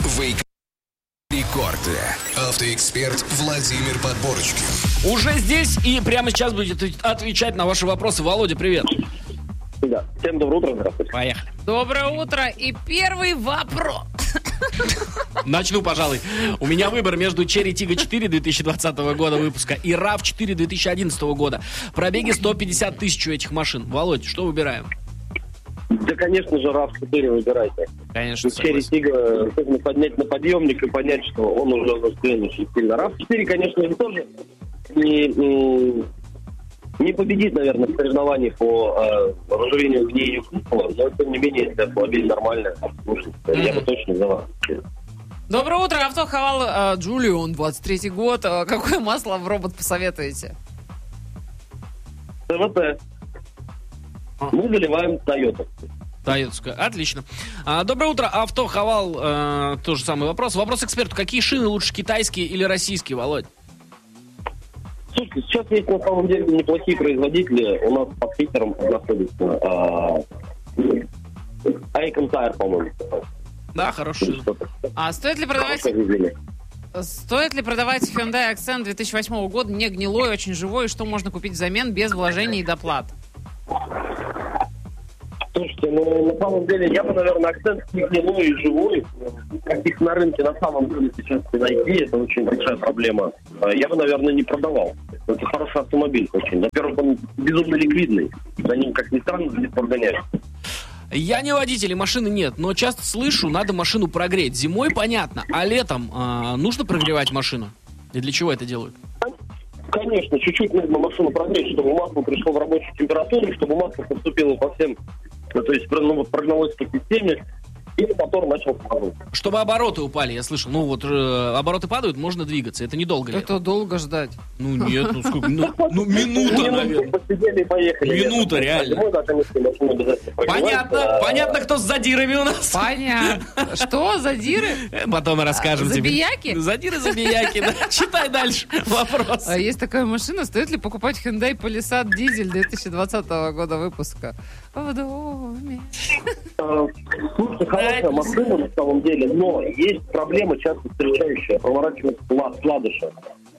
Рекорды. Автоэксперт Владимир Подборочкин. Уже здесь и прямо сейчас будет отвечать на ваши вопросы. Володя, привет. Да. Всем доброе утро, здравствуйте. Поехали. Доброе утро. И первый вопрос. Начну, пожалуй. У меня выбор между Cherry Tiggo 4 2020 года выпуска и RAV4 2011 года. Пробеги 150 тысяч у этих машин. Володь, что выбираем? Да, конечно же, RAV4 выбирайте. Конечно, Cherry Tiggo нужно поднять на подъемник и понять, что он уже застрян очень сильно. RAV4, конечно, тоже не победит, наверное, в соревнованиях по разжирению гнию кузова, но, тем не менее, если автомобиль нормальный, я бы точно за вас. Доброе утро. Автохавал Джулион, 23-й год. Какое масло в робот посоветуете? ТВТ. Мы заливаем Toyota. Тойотская. Отлично. Доброе утро. Автохавал. Тоже самый вопрос. Вопрос эксперту. Какие шины лучше, китайские или российские, Володь? Слушайте, сейчас есть на самом деле неплохие производители. У нас под Питером находится Icon Tire, по-моему. Да, хороший. А стоит ли продавать Hyundai Accent 2008 года, не гнилой, очень живой, и что можно купить взамен без вложений и доплат? Слушайте, на самом деле, я бы, наверное, акцент не гнилой и живой. Каких на рынке на самом деле сейчас не найти, это очень большая проблема. Я бы, наверное, не продавал. Это хороший автомобиль очень. Во-первых, он безумно ликвидный. За ним, как ни странно, не погоняешь. Я не водитель, и машины нет, но часто слышу, надо машину прогреть. Зимой понятно, а летом нужно прогревать машину? И для чего это делают? Конечно, чуть-чуть нужно машину прогреть, чтобы масло пришло в рабочую температуру, чтобы масло поступило по всем, то есть прогналось по системе, и мотор начал падать. Чтобы обороты упали, я слышал. Обороты падают, можно двигаться. Это недолго ли? Это долго ждать. Ну нет, сколько? Минута, наверное. Посидели и поехали. Минута, реально. Зимой, да, конечно, машину обязательно прогревать. Понятно, кто с задирами у нас. Понятно. Что, задиры? Потом расскажем тебе. Забияки? Задиры-забияки, да. Читай дальше вопрос. Есть такая машина, стоит ли покупать Hyundai Palisade дизель 2020 года выпуска? В доме. Слушай, хорошая машина на самом деле, но есть проблема, часто встречающая, проворачивается вкладыша.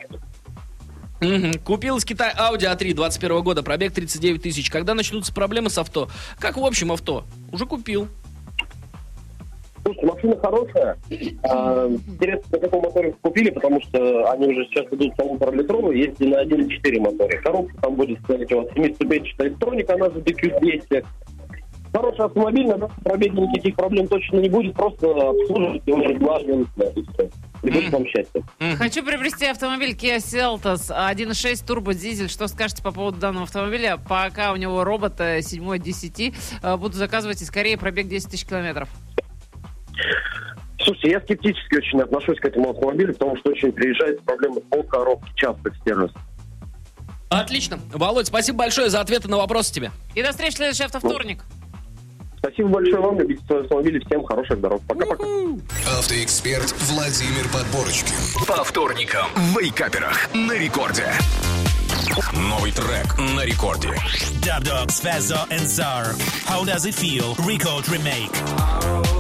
Купил из Китая Audi A3 21 года, пробег 39 тысяч. Когда начнутся проблемы с авто? Как в общем авто? Уже купил. Слушай, машина хорошая. Интересно, на каком моторе купили, потому что они уже сейчас идут 1,5-литровые, есть и на 1.4 моторе. Коробка там будет стоять у вас 7-ступенчатая электроника, она же DQ200. Хороший автомобиль, на пробеге никаких проблем точно не будет, просто обслуживать его регулярно, и все. И будет вам счастье. Хочу приобрести автомобиль Kia Seltos 1.6 турбо-дизель. Что скажете по поводу данного автомобиля? Пока у него робот 7/10, буду заказывать и скорее пробег 10 тысяч километров. Слушайте, я скептически очень отношусь к этому автомобилю, потому что очень приезжают проблемы по коробке, часто в сервис. Отлично. Володь, спасибо большое за ответы на вопросы тебе. И до встречи в следующий автовторник. Спасибо большое вам, любите свои автомобили, всем хороших дорог. Пока-пока. Автоэксперт Владимир Подборочкин. По вторникам в Вейкаперах на рекорде. Новый трек на рекорде. Dub Dogs, Fezzo and Zar. How does it feel? Record remake.